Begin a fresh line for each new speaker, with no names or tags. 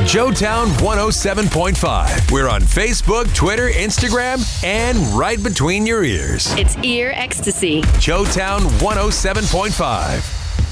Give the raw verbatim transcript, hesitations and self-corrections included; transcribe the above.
Joetown one oh seven point five. We're on Facebook, Twitter, Instagram, and right between your ears.
It's ear ecstasy.
Joetown one oh seven point five.